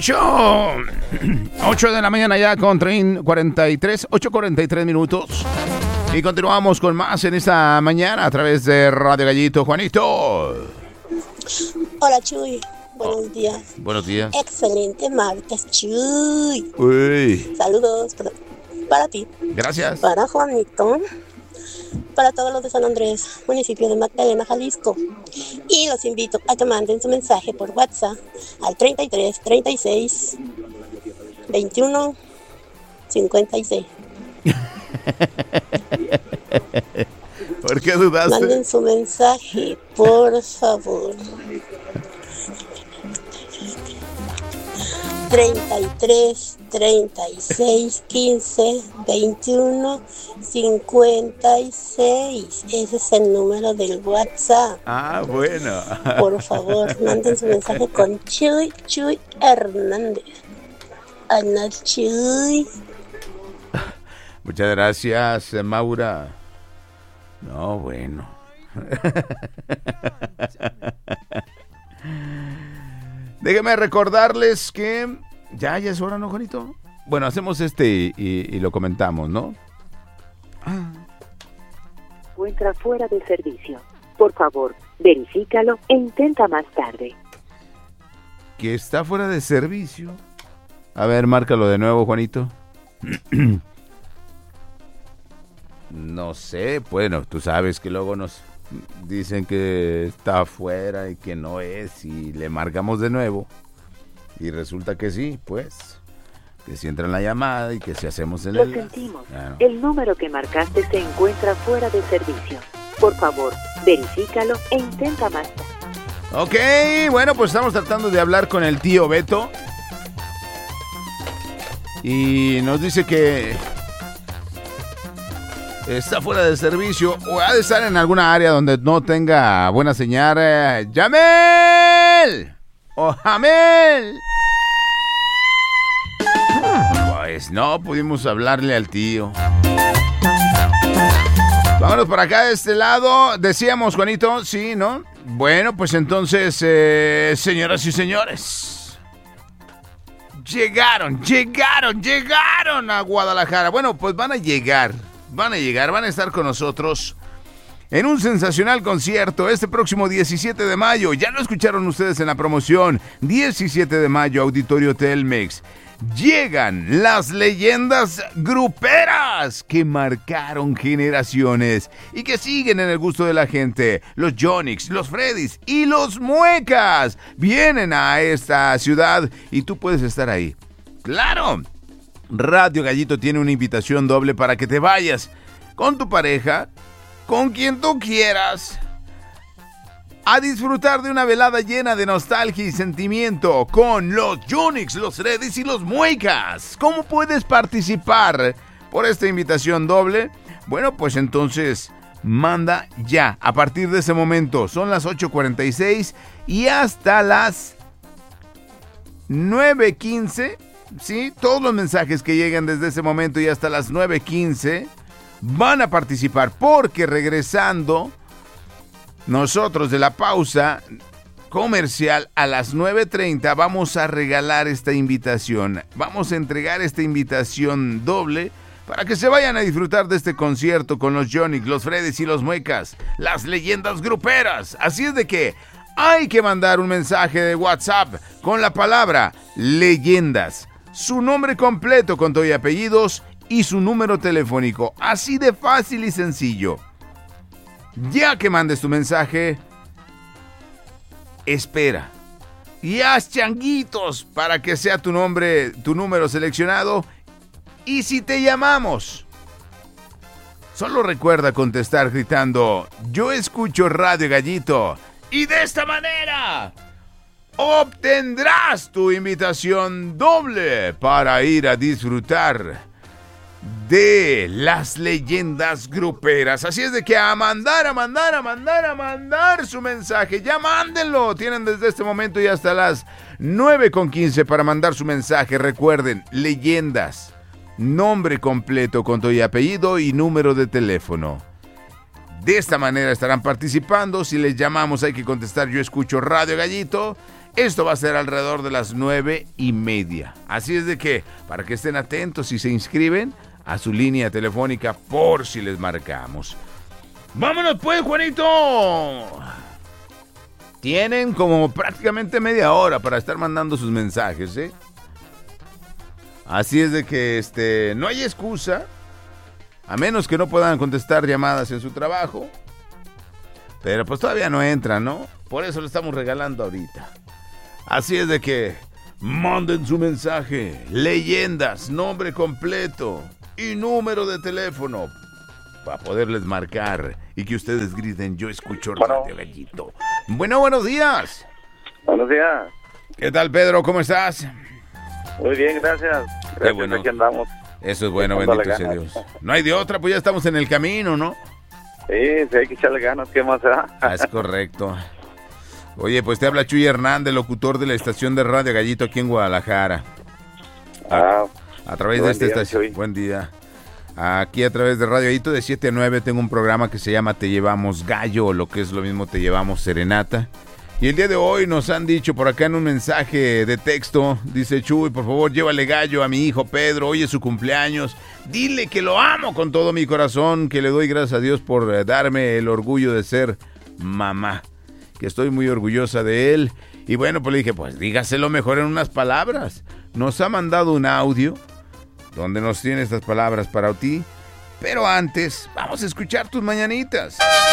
8 de la mañana ya con 8:43 minutos. Y continuamos con más en esta mañana a través de Radio Gallito. Juanito. Hola, Chuy. Buenos días. Buenos días. Excelente martes, Chuy. Uy. Saludos para ti. Gracias. Para Juanito. Para todos los de San Andrés, municipio de Magdalena, Jalisco. Y los invito a que manden su mensaje por WhatsApp al 33 36 21 56. ¿Por qué dudaste? Manden su mensaje, por favor. 33 36 15 21 56. Ese es el número del WhatsApp. Ah, bueno. Por favor, manden su mensaje con Chuy Hernández. Ana Chuy. Muchas gracias, Maura. No, bueno. Déjenme recordarles que ya es hora, ¿no, Juanito? Bueno, hacemos y lo comentamos, ¿no? Encuentra fuera de servicio. Por favor, verifícalo e intenta más tarde. Que está fuera de servicio. A ver, márcalo de nuevo, Juanito. No sé, bueno, tú sabes que luego nos dicen que está afuera y que no es, y le marcamos de nuevo y resulta que sí, pues que si entra en la llamada y que si hacemos el enlace. Lo sentimos, claro. El número que marcaste se encuentra fuera de servicio. Por favor, verifícalo e intenta más tarde. Ok, bueno, pues estamos tratando de hablar con el tío Beto y nos dice que está fuera de servicio o ha de estar en alguna área donde no tenga buena señal. ¡Yamel! ¡Oh, Jamel! Pues no pudimos hablarle al tío. Vámonos por acá de este lado. Decíamos, Juanito, sí, ¿no? Bueno, pues entonces, señoras y señores, llegaron a Guadalajara. Bueno, pues van a estar con nosotros en un sensacional concierto este próximo 17 de mayo. Ya lo escucharon ustedes en la promoción. 17 de mayo, Auditorio Telmex. Llegan las leyendas gruperas que marcaron generaciones y que siguen en el gusto de la gente. Los Yonix, los Freddys y los Muecas vienen a esta ciudad y tú puedes estar ahí. ¡Claro! Radio Gallito tiene una invitación doble para que te vayas con tu pareja, con quien tú quieras, a disfrutar de una velada llena de nostalgia y sentimiento con los Yonix, los Freddys y los Muecas. ¿Cómo puedes participar por esta invitación doble? Bueno, pues entonces manda ya, a partir de ese momento. Son las 8:46 y hasta las 9:15. Sí, todos los mensajes que llegan desde ese momento y hasta las 9:15 van a participar, porque regresando nosotros de la pausa comercial a las 9:30 vamos a regalar esta invitación. Vamos a entregar esta invitación doble para que se vayan a disfrutar de este concierto con los Yonix, los Freddys y los Muecas, las leyendas gruperas. Así es de que hay que mandar un mensaje de WhatsApp con la palabra leyendas, su nombre completo con todo y apellidos y su número telefónico. Así de fácil y sencillo. Ya que mandes tu mensaje, espera y haz changuitos para que sea tu nombre, tu número seleccionado. Y si te llamamos, solo recuerda contestar gritando: yo escucho Radio Gallito. Y de esta manera obtendrás tu invitación doble para ir a disfrutar de las leyendas gruperas. Así es de que a mandar su mensaje. Ya mándenlo. Tienen desde este momento y hasta las 9:15 para mandar su mensaje. Recuerden, leyendas, nombre completo con todo y apellido y número de teléfono. De esta manera estarán participando. Si les llamamos hay que contestar: yo escucho Radio Gallito. Esto va a ser alrededor de las 9:30. Así es de que, para que estén atentos y se inscriben a su línea telefónica por si les marcamos. ¡Vámonos pues, Juanito! Tienen como prácticamente media hora para estar mandando sus mensajes, ¿eh? Así es de que no hay excusa, a menos que no puedan contestar llamadas en su trabajo. Pero pues todavía no entran, ¿no? Por eso lo estamos regalando ahorita. Así es de que manden su mensaje, leyendas, nombre completo y número de teléfono para poderles marcar y que ustedes griten, yo escucho Radio Gallito. Bueno, buenos días. Buenos días. ¿Qué tal, Pedro? ¿Cómo estás? Muy bien, gracias. Qué bueno. Aquí andamos. Eso es bueno, bendito sea Dios. No hay de otra, pues ya estamos en el camino, ¿no? Sí, hay que echarle ganas, ¿qué más da? Es correcto. Oye, pues te habla Chuy Hernández, locutor de la estación de Radio Gallito aquí en Guadalajara. A través de esta estación. Chuy. Buen día. Aquí a través de Radio Gallito de 7 a 9 tengo un programa que se llama Te Llevamos Gallo, o lo que es lo mismo Te Llevamos Serenata. Y el día de hoy nos han dicho por acá en un mensaje de texto, dice Chuy, por favor llévale gallo a mi hijo Pedro, hoy es su cumpleaños, dile que lo amo con todo mi corazón, que le doy gracias a Dios por darme el orgullo de ser mamá, que estoy muy orgullosa de él. Y bueno, pues le dije, pues dígaselo mejor en unas palabras. Nos ha mandado un audio donde nos tiene estas palabras para ti, pero antes vamos a escuchar tus mañanitas.